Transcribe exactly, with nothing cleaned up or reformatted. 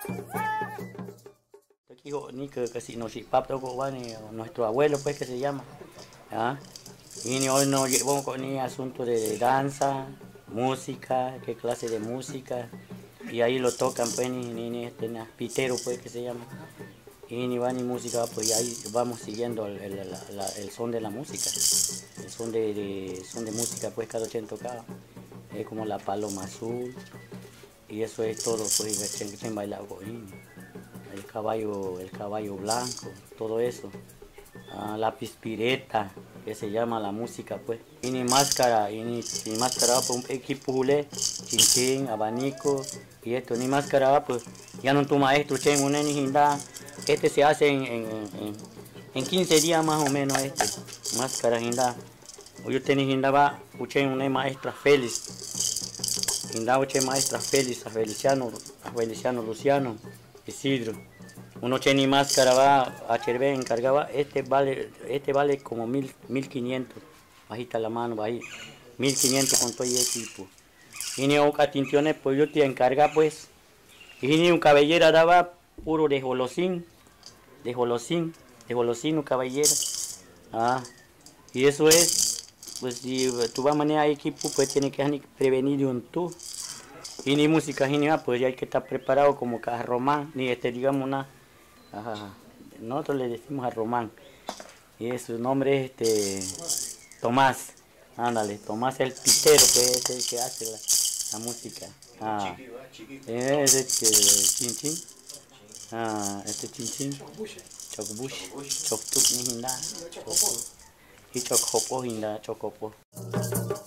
Ni que casi no si papá nuestro abuelo pues que se llama, ¿ah? Y hoy nos llevamos con el asunto de danza, música, qué clase de música, y ahí lo tocan pues ni, ni, ni este pitero pues que se llama, y ni va ni música pues y ahí vamos siguiendo el, el, la, la, el son de la música, el son de, de son de música pues cada quien tocaba, es como la paloma azul, y eso es todo pues que chen bailado con el caballo, el caballo blanco, todo eso. Ah, la pispireta, que se llama la música, pues. Y ni máscara, y ni, ni máscara, pues un equipo julé, chinchín, abanico, y esto, ni máscara, pues ya no tu maestro, chen, un ni hinda. Este se hace en, en, en, en quince días más o menos, este, máscara hinda. Yo tenía hinda, va, uchen, una maestra Félix, hinda, uchen, maestra Félix, a Feliciano, a Feliciano Luciano, Isidro. Uno tiene máscara va a Chervé encargaba, este vale, este vale como mil, mil quinientos, bajita la mano, bajita, mil quinientos con todo el equipo. Y ni un catintiones, pues yo te encarga pues, y ni un cabellera daba puro de jolosín, de jolosín, de jolosín un cabellera. Ah, y eso es, pues si tú vas a manejar equipo, pues tienes que prevenir de un tú. Y ni música, y ni nada, pues ya hay que estar preparado como cada román, ni este digamos una. Ajá. Nosotros le decimos a Román y su nombre es este Tomás. Ándale, Tomás el pitero, que es el que hace la, la música. Ah, es este chinchín. Ah, este chinchín. Chocbush. Choctuk ni hinda. Y chocopo hinda, chocopo.